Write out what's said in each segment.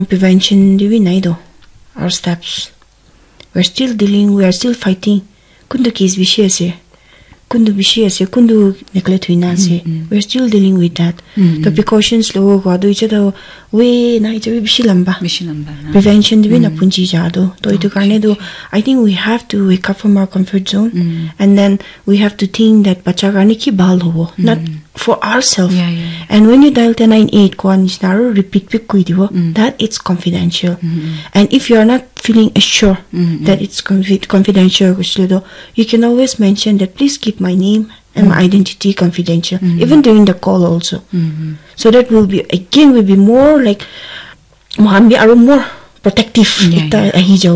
Prevention do we naido. Our steps. We are still fighting. Kundu case vishiyase. Kundu vishiyase. Kundu neglect winase. We're still dealing with that. The precautions lo gado icha the way na icha bishilamba. Prevention do we na punji jado. To itu karne do I think we have to wake up from our comfort zone and then we have to think that bacha karne ki bhal hobo. Not for ourselves. And when you dial 1098 ko anisnaro repeat pick kuidibo that it's confidential. And if you are not feeling assured that it's confidential, you can always mention that please keep my name and my identity confidential, even during the call also. So that will be more like more protective to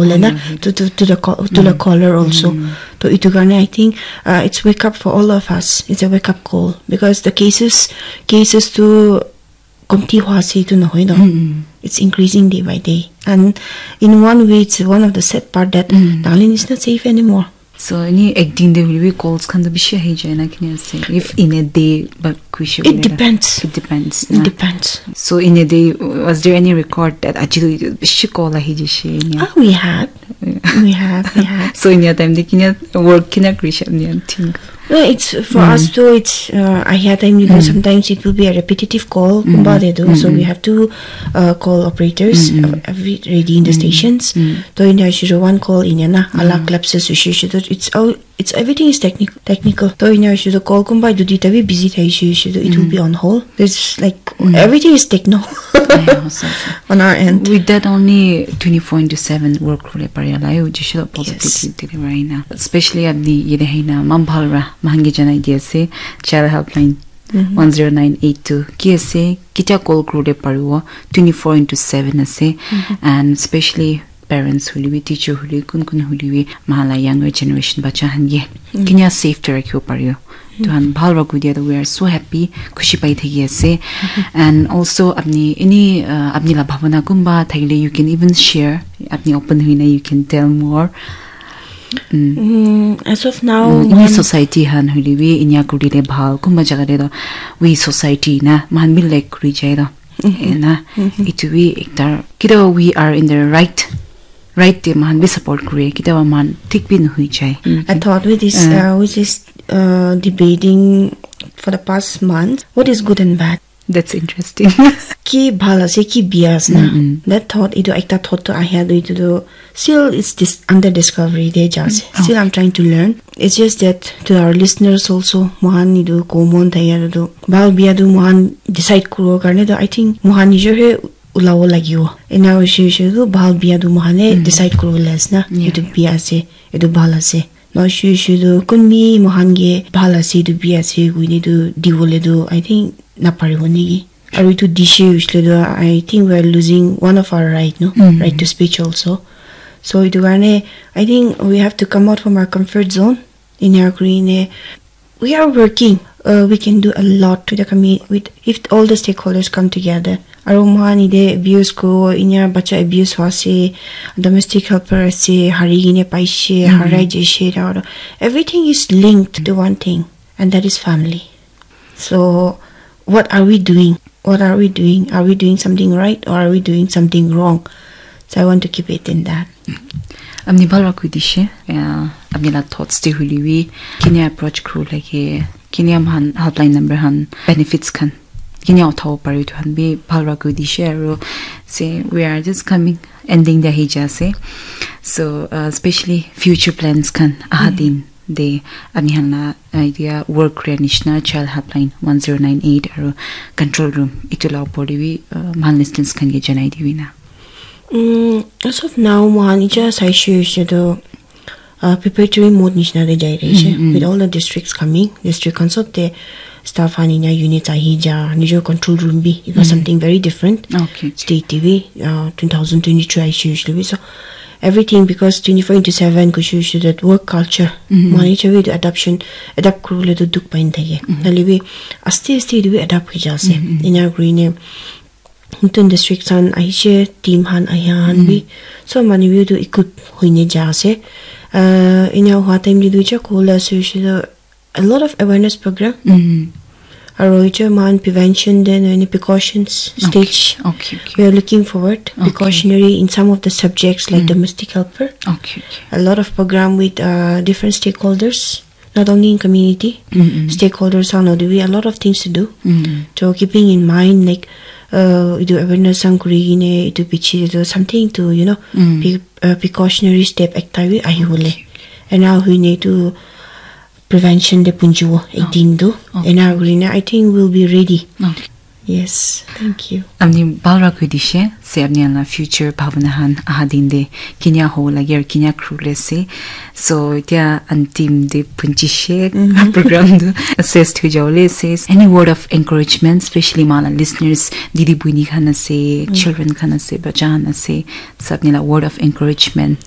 the caller also. So itu karena I think it's wake up for all of us. It's a wake up call because the cases to komti huasi to no it's increasing day by day, and in one way it's one of the sad part that Darlene is not safe anymore. So any acting day will be calls can be share na can you say if in a day but it depends. It depends. So in a day was there any record that actually she call we have. So in your time they can work in a Christian thing. No, it's for us too. It's I had time. Sometimes it will be a repetitive call. So we have to call operators ready in the stations. So in the one call in yana ala clubs it's everything is technical. So in the call kumbai do dita busy it will be on hold. There's like everything is techno on our end. With that only 24/7 work rule pariyalai jishlo positivity right now. Especially at the yedehina mambhalra mahangi jana idea se child helpline 10982 kse kita call crew de pariwo 24/7 ase and especially parents who live teacher who live kun who live mahala younger generation bacha hange kinya safe to rakho pariyo to han bhalwa gudia we are so happy khushi pai thagi ase and also apni la bhavana kumba thagile you can even share apni open huina you can tell more. As of now in society han huliwi inya kudile bhal kumba jaga de we society na man bil like kuri jai do na it we ektar kido we are in the right te man be support kure kido man thik bin hui jai. I thought with this which is debating for the past month what is good and bad. That's interesting. Ki bhala se ki bias na. That thought ido ekta thought I had do still it's this under discovery they just still I'm trying to learn. It's just that to our listeners also mohan ido common thaya do bal bia do mohan decide kuro karne do I think mohan nijo he ulawo lagiwo ena issue do bal bia do mohan decide kuro les na ido bia se ido bala se no issue do kunmi mohan ge bala se do bia se we need to divole do I think na paribonigi are we to issue I think we are losing one of our right to speech also. So I think we have to come out from our comfort zone in our green. We are working. We can do a lot to the community if all the stakeholders come together. Arumani de abuse ko inya bacha abuse wase domestic helper se harigine paishe harai jeshe everything is linked to one thing and that is family. So what are we doing? Are we doing something right or are we doing something wrong? So I want to keep it in that. Amni bhalwa kuidishe amni la thoughts te huliwi kinya approach crew like kinya man helpline number han benefits kan kinya uthaw pari to han be bhalwa kuidishe aro say we are just coming ending the hija say so especially future plans kan ahadin de amni hanna idea work creation child helpline 1098 aro control room itula podiwi man listens kan ge janai diwina. As of now, Mohanija Saishu the preparatory mode nishna de jai with all the districts coming, district consult the staff haninya unit ahija nijo control room be it was something very different. Okay. State TV 2022 Aishu so everything because 24/7 kushu that work culture Mohanija with adapt crew le to duk pain thage nalibi asti do adapt hijase in our green Hintun district san aishe team han ayan bi so many view do ikut hoine jase in our time li duja kola so a lot of awareness program aro icho man prevention then any precautions stage. Okay. We are looking forward precautionary in some of the subjects like domestic helper. Okay. A lot of program with different stakeholders, not only in community. Stakeholders are not a lot of things to do. So keeping in mind like idu awareness ang kurigine idu pichi something to precautionary step ekta wi ahibole. And now we need to prevention de punjuo ekdin do. And now I think we'll be ready. Yes, thank you. Amni balra kudishe se amni la future bhavanahan ahadin de kinya ho lager kinya krule se so tia antim de punchishe program do assess to jawle says any word of encouragement especially mala listeners didi buini khana se children khana se bachana se sabni la word of encouragement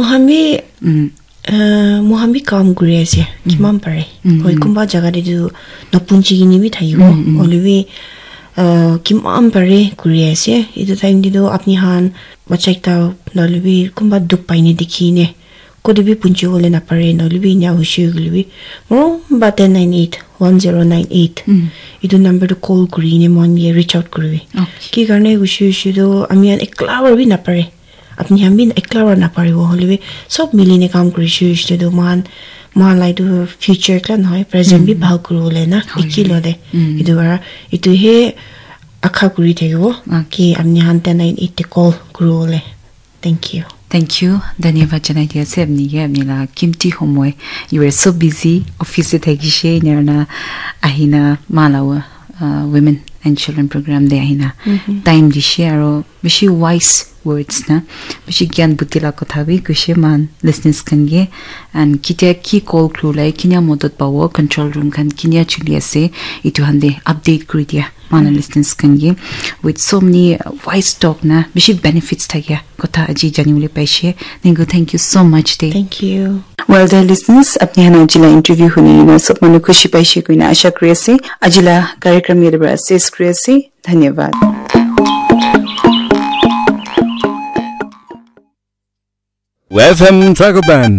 Mohammed kam gure ase kimam pare hoi kumba jaga de do napunchi ni bi thayo olivi kimam pare gure ase idu time dido apni han bachai ta nolibi kumba duk paini dikhine kodibi punchi hole na pare nolibi nya hushi gulbi mo button 981098 idu number to call green mon ye reach out kurbi ki garne hushi do amian ekla bi na pare apni ham bin ekla na pare wo hole sob miline kam kuri shu do man lai do future klan hoy present bi bhal kuru le na ikilo de idu he akha kuri thego ki amni han 98 call kuru le. Thank you dhanyavad janai dia se amni ge amni la kimti homoy you were so busy office thegi she nerna ahina malawa women and children program de ahina time di share bishi wise words na bishi gyan butila kotha bi kushe man listeners kan ge and kitia ki call crew lai kinya modot pawo control room kan kinya chuli ase itu hande update kuri dia man listeners kan ge with so many wise talk na bishi benefits thagya kotha aji janule paishe ningo thank you so much de. Thank you. Well, dear listeners, apni hana ajila interview hune na sab manu khushi paishe kuina asha kuri ase ajila कार्यक्रम ye bra assess kuri ase dhanyavad. FM Tragoban